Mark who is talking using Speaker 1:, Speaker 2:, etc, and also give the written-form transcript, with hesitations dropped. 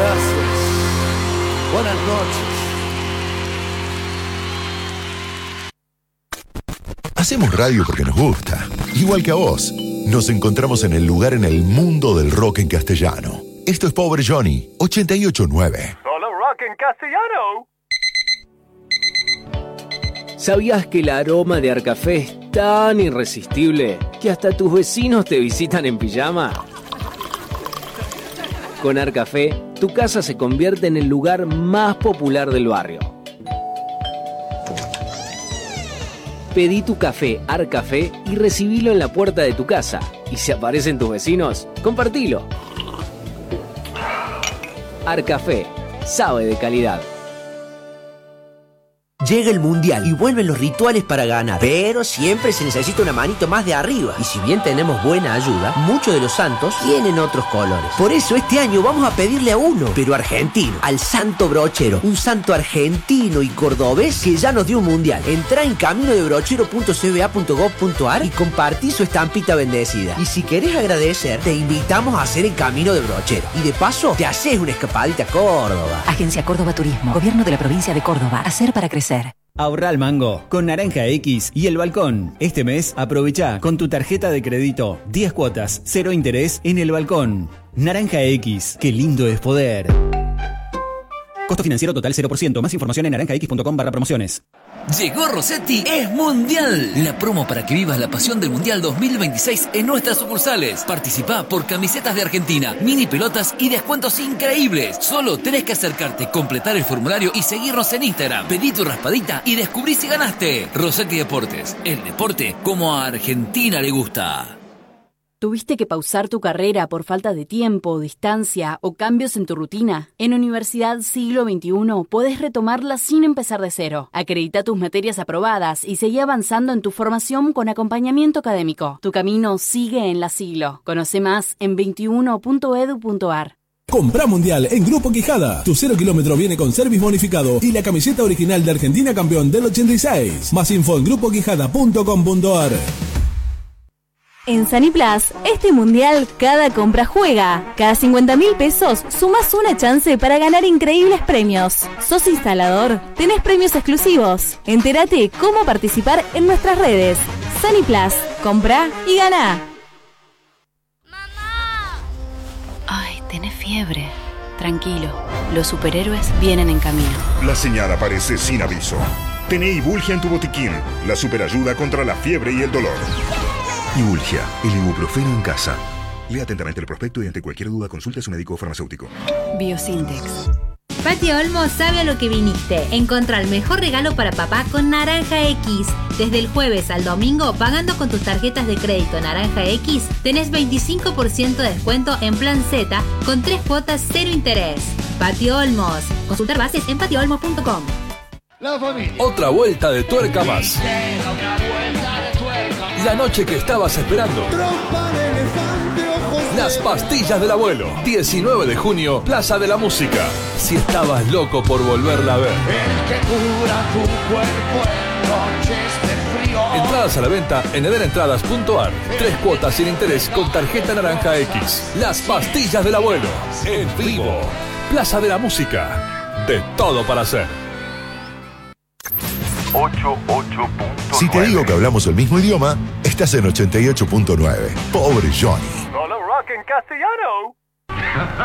Speaker 1: gracias. Buenas noches.
Speaker 2: Hacemos radio porque nos gusta, igual que a vos. Nos encontramos en el lugar en el mundo del rock en castellano. Esto es Pobre Johnny, 88.9.
Speaker 3: Solo rock en castellano.
Speaker 1: ¿Sabías que el aroma de Arcafé es tan irresistible que hasta tus vecinos te visitan en pijama? Con Arcafé, tu casa se convierte en el lugar más popular del barrio. Pedí tu café Arcafé y recibilo en la puerta de tu casa. Y si aparecen tus vecinos, compartilo. Arcafé, sabe de calidad.
Speaker 4: Llega el Mundial y vuelven los rituales para ganar, pero siempre se necesita una manito más de arriba. Y si bien tenemos buena ayuda, muchos de los santos tienen otros colores. Por eso este año vamos a pedirle a uno, pero argentino, al Santo Brochero, un santo argentino y cordobés que ya nos dio un Mundial. Entrá en caminodebrochero.cba.gov.ar y compartí su estampita bendecida. Y si querés agradecer, te invitamos a hacer el Camino de Brochero. Y de paso, te haces una escapadita a Córdoba.
Speaker 5: Agencia Córdoba Turismo, Gobierno de la Provincia de Córdoba. Hacer para crecer.
Speaker 6: Ahorra al mango con Naranja X y El Balcón. Este mes aprovecha con tu tarjeta de crédito 10 cuotas, 0 interés en El Balcón. Naranja X, qué lindo es poder. Costo financiero total 0%. Más información en naranjax.com/promociones.
Speaker 7: Llegó Rossetti, es Mundial. La promo para que vivas la pasión del Mundial 2026 en nuestras sucursales. Participá por camisetas de Argentina, mini pelotas y descuentos increíbles. Solo tenés que acercarte, completar el formulario y seguirnos en Instagram. Pedí tu raspadita y descubrí si ganaste. Rossetti Deportes, el deporte como a Argentina le gusta.
Speaker 8: ¿Tuviste que pausar tu carrera por falta de tiempo, distancia o cambios en tu rutina? En Universidad Siglo XXI podés retomarla sin empezar de cero. Acredita tus materias aprobadas y seguí avanzando en tu formación con acompañamiento académico. Tu camino sigue en la Siglo. Conoce más en 21.edu.ar.
Speaker 9: Comprá Mundial en Grupo Quijada. Tu 0 kilómetro viene con service bonificado y la camiseta original de Argentina campeón del 86. Más info en grupoquijada.com.ar.
Speaker 10: En Saniplas, este mundial cada compra juega. Cada 50.000 pesos sumas una chance para ganar increíbles premios. ¿Sos instalador? Tenés premios exclusivos. Entérate cómo participar en nuestras redes. Saniplas, compra y gana.
Speaker 8: Ay, tenés fiebre. Tranquilo, los superhéroes vienen en camino.
Speaker 11: La señal aparece sin aviso. Tené Ibulgia en tu botiquín, la superayuda contra la fiebre y el dolor. Ibulgia, el ibuprofeno en casa. Lea atentamente el prospecto y ante cualquier duda consulte a su médico farmacéutico.
Speaker 8: Biosintex.
Speaker 12: Patio Olmos sabe a lo que viniste. Encontrá el mejor regalo para papá con Naranja X. Desde el jueves al domingo, pagando con tus tarjetas de crédito Naranja X, tenés 25% de descuento en Plan Z con 3 cuotas 0 interés. Patio Olmos. Consultar bases en patioolmos.com.
Speaker 13: Otra vuelta de tuerca más. La noche que estabas esperando. Las pastillas del abuelo. 19 de junio, Plaza de la Música. Si estabas loco por volverla a ver. Entradas a la venta en edenentradas.ar. 3 cuotas sin interés con tarjeta Naranja X. Las pastillas del abuelo. En vivo. Plaza de la Música. De todo para hacer.
Speaker 11: 88.9.
Speaker 2: Si te digo que hablamos el mismo idioma, estás en 88.9. Pobre Johnny.
Speaker 3: Solo rock en castellano.